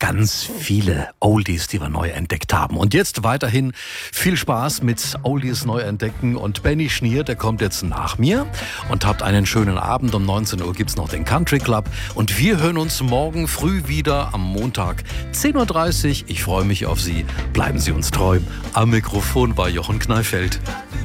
ganz viele Oldies, die wir neu entdeckt haben. Und jetzt weiterhin viel Spaß mit Oldies neu entdecken. Und Benny Schnier, der kommt jetzt nach mir und habt einen schönen Abend. Um 19 Uhr gibt's noch den Country Club. Und wir hören uns morgen früh wieder am Montag 10.30 Uhr. Ich freue mich auf Sie. Bleiben Sie uns treu. Am Mikrofon war Jochen Kneifeld.